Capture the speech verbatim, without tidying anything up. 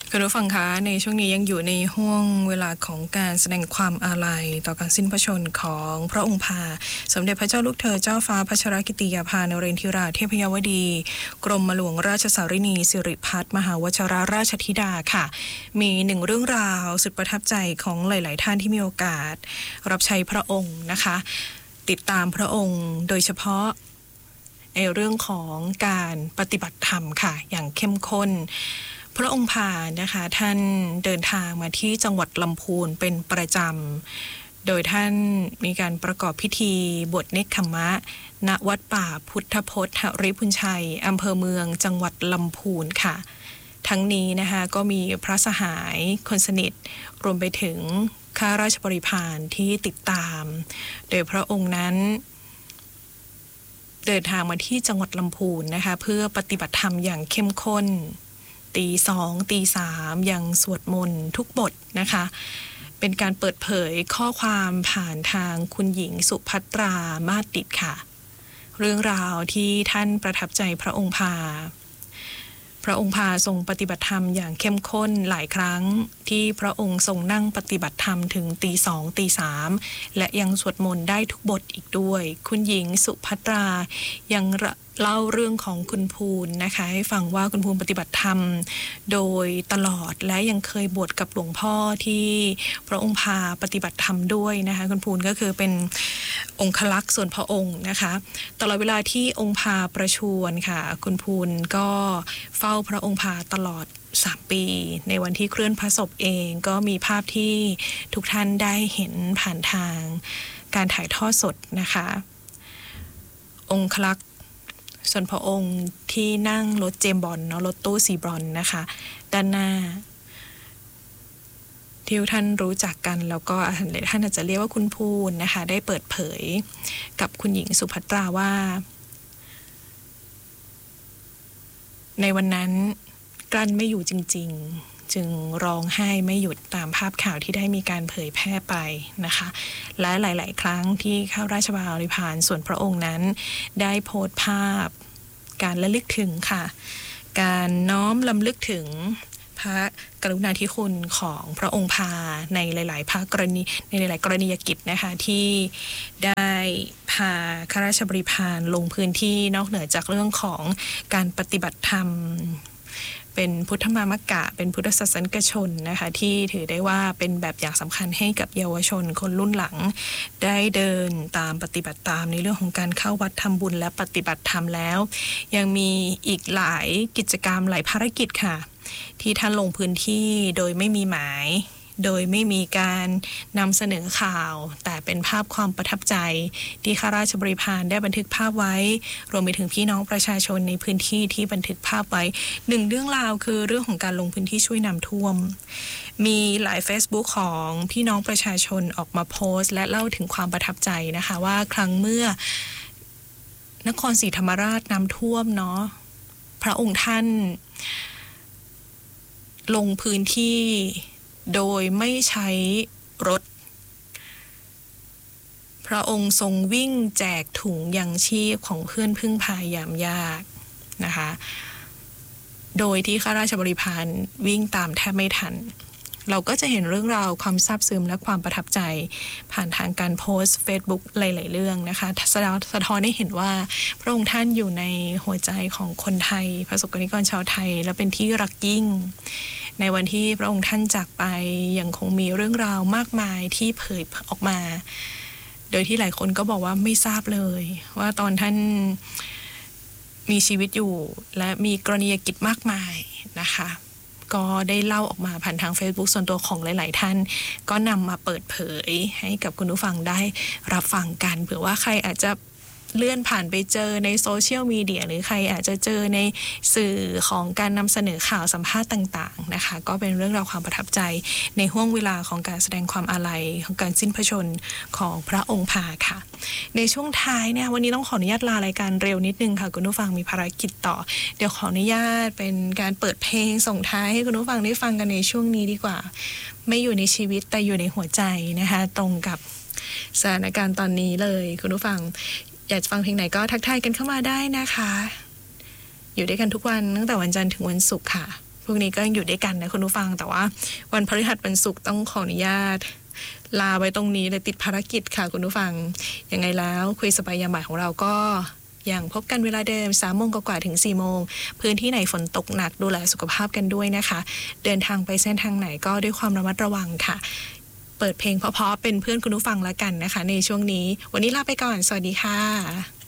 คุณผู้ฟังคะในช่วงนี้ยังอยู่ในห่วงเวลาของการแสดงความอาลัยต่อการสิ้นพระชนม์ของพระองค์พาสมเด็จพระเจ้าลูกเธอเจ้าฟ้าพัชรกิติยาภานเรนทิราเทพยวดีกรมหลวงราชสารินีสิริพัฒน์มหาวชรราชธิดาค่ะมีหนึ่งเรื่องราวสุดประทับใจของหลายๆท่านที่มีโอกาสรับใช้พระองค์นะคะติดตามพระองค์โดยเฉพาะในเรื่องของการปฏิบัติธรรมค่ะอย่างเข้มข้นพระองค์พานะคะท่านเดินทางมาที่จังหวัดลำพูนเป็นประจำโดยท่านมีการประกอบพิธีบวชเนกขัมมะณวัดป่าพุทธพจน์หฤพุนชัยอำเภอเมืองจังหวัดลำพูนค่ะทั้งนี้นะคะก็มีพระสหายคนสนิทรวมไปถึงข้าราชบริพารที่ติดตามโดยพระองค์นั้นเดินทางมาที่จังหวัดลำพูนนะคะเพื่อปฏิบัติธรรมอย่างเข้มข้นตีสองตีสามยังสวดมนต์ทุกบทนะคะเป็นการเปิดเผยข้อความผ่านทางคุณหญิงสุภัตรามาสดิษฐ์ค่ะเรื่องราวที่ท่านประทับใจพระองค์พาพระองค์พาทรงปฏิบัติธรรมอย่างเข้มข้นหลายครั้งที่พระองค์ทรงนั่งปฏิบัติธรรมถึงตีสองตีสามและยังสวดมนต์ได้ทุกบทอีกด้วยคุณหญิงสุภัตรายังเล่าเรื่องของคุณภูลนะคะให้ฟังว่าคุณภูลปฏิบัติธรรมโดยตลอดและยังเคยบวชกับหลวงพ่อที่พระองค์พาปฏิบัติธรรมด้วยนะคะคุณภูลก็คือเป็นองคลักษณ์ส่วนพระองค์นะคะตลอดเวลาที่องค์พาประชวรค่ะคุณภูลก็เฝ้าพระองค์พาตลอดสามปีในวันที่เคลื่อนพระศพเองก็มีภาพที่ทุกท่านได้เห็นผ่านทางการถ่ายทอดสดนะคะองคลักษณ์ส่วนพระองค์ที่นั่งรถเจมส์บอนด์เนาะรถตู้สีบรอนซ์นะคะด้านหน้าที่ท่านรู้จักกันแล้วก็ท่านอาจจะเรียกว่าคุณภูลนะคะได้เปิดเผยกับคุณหญิงสุภัตราว่าในวันนั้นกลั้นไม่อยู่จริงๆจึงร้องไห้ไม่หยุดตามภาพข่าวที่ได้มีการเผยแพร่ไปนะคะและหลายๆครั้งที่ข้าราชบริพารส่วนพระองค์นั้นได้โพสต์ภาพการระลึกถึงค่ะการน้อมรำลึกถึงพระกรุณาธิคุณของพระองค์พาในหลายๆภาคกรณีในหลายๆกรณียกิจนะคะที่ได้พาข้าราชบริพารลงพื้นที่นอกเหนือจากเรื่องของการปฏิบัติธรรมเป็นพุทธมามกะเป็นพุทธศาสนิกชนนะคะที่ถือได้ว่าเป็นแบบอย่างสำคัญให้กับเยาวชนคนรุ่นหลังได้เดินตามปฏิบัติตามในเรื่องของการเข้าวัดทำบุญและปฏิบัติธรรมแล้วยังมีอีกหลายกิจกรรมหลายภารกิจค่ะที่ท่านลงพื้นที่โดยไม่มีหมายโดยไม่มีการนำเสนอข่าวแต่เป็นภาพความประทับใจที่ข้าราชบริพารได้บันทึกภาพไว้รวมไปถึงพี่น้องประชาชนในพื้นที่ที่บันทึกภาพไว้หนึ่งเรื่องราวคือเรื่องของการลงพื้นที่ช่วยน้ำท่วมมีหลาย Facebook ของพี่น้องประชาชนออกมาโพสต์และเล่าถึงความประทับใจนะคะว่าครั้งเมื่อนครศรีธรรมราชน้ำท่วมเนาะพระองค์ท่านลงพื้นที่โดยไม่ใช้รถพระองค์ทรงวิ่งแจกถุงยังชีพของเพื่อนพึ่งพายามยากนะคะโดยที่ข้าราชบริพารวิ่งตามแทบไม่ทันเราก็จะเห็นเรื่องราวความซาบซึ้งและความประทับใจผ่านทางการโพสต์ Facebook หลายๆเรื่องนะคะสะท้อนให้เห็นว่าพระองค์ท่านอยู่ในหัวใจของคนไทยประสบกรณิกรชาวไทยและเป็นที่รักยิ่งในวันที่พระองค์ท่านจากไปยังคงมีเรื่องราวมากมายที่เผยออกมาโดยที่หลายคนก็บอกว่าไม่ทราบเลยว่าตอนท่านมีชีวิตอยู่และมีกรณียกิจมากมายนะคะก็ได้เล่าออกมาผ่านทาง Facebook ส่วนตัวของหลายๆท่านก็นำมาเปิดเผยให้กับคุณผู้ฟังได้รับฟังกันเผื่อว่าใครอาจจะเลื่อนผ่านไปเจอในโซเชียลมีเดียหรือใครอาจจะเจอในสื่อของการนำเสนอข่าวสัมภาษณ์ต่างๆนะคะก็เป็นเรื่องราวความประทับใจในห่วงเวลาของการแสดงความอาลัยของการสิ้นพระชนม์ของพระองค์พาค่ะในช่วงท้ายเนี่ยวันนี้ต้องขออนุญาตลารายการเร็วนิดนึงค่ะคุณผู้ฟังมีภารกิจต่อเดี๋ยวขออนุญาตเป็นการเปิดเพลงส่งท้ายให้คุณผู้ฟังได้ฟังกันในช่วงนี้ดีกว่าไม่อยู่ในชีวิตแต่อยู่ในหัวใจนะคะตรงกับสถานการณ์ตอนนี้เลยคุณผู้ฟังอยากจะฟังเพลงไหนก็ทักทายกันเข้ามาได้นะคะอยู่ด้วยกันทุกวันตั้งแต่วันจันทร์ถึงวันศุกร์ค่ะพวกนี้ก็ยังอยู่ด้วยกันนะคุณผู้ฟังแต่ว่าวันพฤหัสวันศุกร์ต้องขออนุญาตลาไว้ตรงนี้เลยติดภารกิจค่ะคุณผู้ฟังยังไงแล้วคุยสบายยามบ่ายของเราก็อย่างพบกันเวลาเดิมสามโมงกว่าถึงสี่โมงพื้นที่ไหนฝนตกหนักดูแลสุขภาพกันด้วยนะคะเดินทางไปเส้นทางไหนก็ด้วยความระมัดระวังค่ะเปิดเพลงเพราะๆเป็นเพื่อนคุณผู้ฟังแล้วกันนะคะในช่วงนี้วันนี้ลาไปก่อนสวัสดีค่ะ